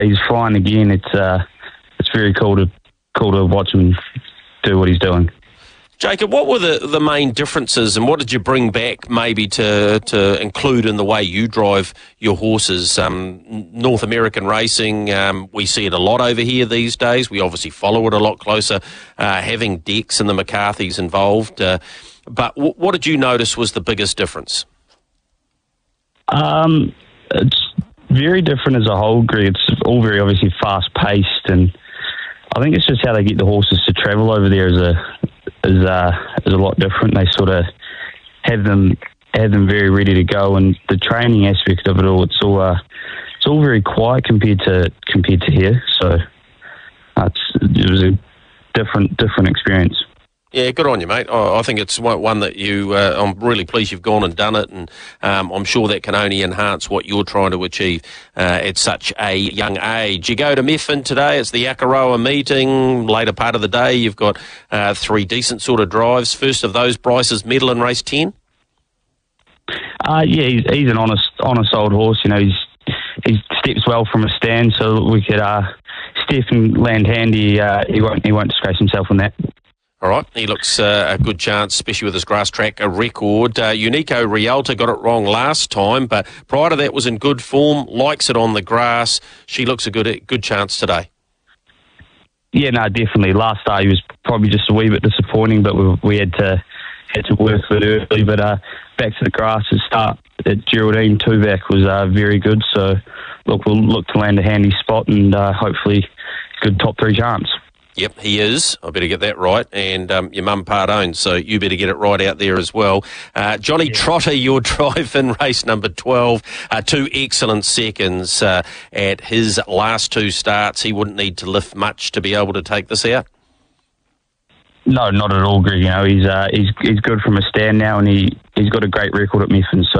he's flying again. It's very cool to watch him do what he's doing. Jacob, what were the main differences, and what did you bring back maybe to include in the way you drive your horses? North American racing, we see it a lot over here these days. We obviously follow it a lot closer, having Dex and the McCarthys involved. But what did you notice was the biggest difference? It's very different as a whole, Greg. It's all very obviously fast-paced, and I think it's just how they get the horses to travel over there is a lot different. They sort of have them very ready to go, and the training aspect of it all, it's all very quiet compared to here. So it was a different experience. Yeah, good on you, mate. I think it's one that I'm really pleased you've gone and done it, and I'm sure that can only enhance what you're trying to achieve at such a young age. You go to Methven today, it's the Akaroa meeting, later part of the day, you've got 3 decent sort of drives. First of those, Bryce's medal in race 10? Yeah, he's an honest old horse. You know, he steps well from a stand, so we could step and land handy. He won't disgrace himself on that. All right, he looks a good chance, especially with his grass track record. Unico Rialta got it wrong last time, but prior to that was in good form, likes it on the grass. She looks a good chance today. Yeah, no, definitely. Last start he was probably just a wee bit disappointing, but we had to work with it early. But back to the grass, his start at Geraldine two-back was very good. So, look, we'll look to land a handy spot and hopefully good top 3 chance. Yep, he is. I better get that right. And your mum part owns, so you better get it right out there as well. Johnny Trotter, your drive in race number 12. 2 excellent seconds at his last 2 starts. He wouldn't need to lift much to be able to take this out. No, not at all, Greg. You know, he's good from a stand now, and he's got a great record at Methven. So